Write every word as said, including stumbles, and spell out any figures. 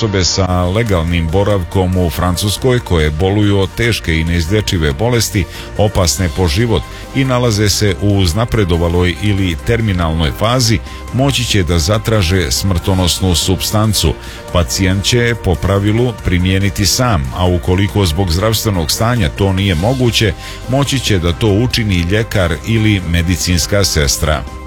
osobe sa legalnim boravkom u Francuskoj koje boluju od teške i neizlječive bolesti opasne po život i nalaze se u uznapredovaloj ili terminalnoj fazi moći će da zatraže smrtonosnu supstancu. Pacijent će po pravilu primijeniti sam, a ukoliko zbog zdravstvenog stanja to nije moguće, moći će da to učini ljekar ili medicinska sestra.